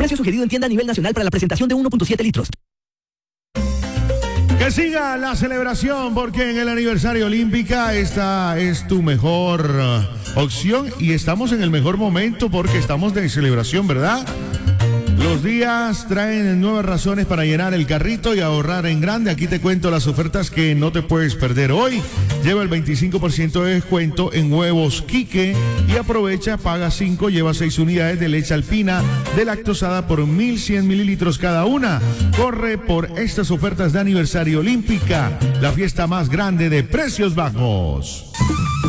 Precio sugerido en tienda a nivel nacional para la presentación de 1.7 litros. Que siga la celebración porque en el aniversario Olímpica esta es tu mejor opción y estamos en el mejor momento porque estamos de celebración, ¿verdad? Los días traen nuevas razones para llenar el carrito y ahorrar en grande. Aquí te cuento las ofertas que no te puedes perder hoy. Lleva el 25% de descuento en huevos Quique y aprovecha, paga 5, lleva 6 unidades de leche alpina de lactosada por 1.100 mililitros cada una. Corre por estas ofertas de aniversario Olímpica, la fiesta más grande de precios bajos.